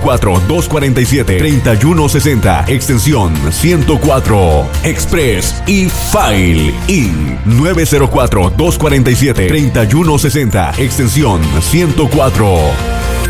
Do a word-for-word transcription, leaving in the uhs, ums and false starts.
cuatro, dos cuatro siete, tres uno seis cero, extensión ciento cuatro. Express e-File Inc nueve cero cuatro, dos cuatro siete, tres uno seis cero, extensión ciento cuatro.